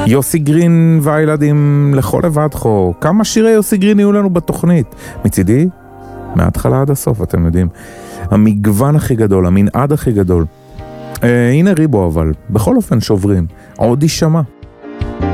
יוסי גרין והילדים לכל לבדכו. כמה שירי יוסי גרין יהיו לנו בתוכנית? מצידי, מההתחלה עד הסוף, אתם יודעים. המגוון הכי גדול, המנעד הכי גדול. הנה ריבו אבל, בכל אופן שוברים. עוד יישמע.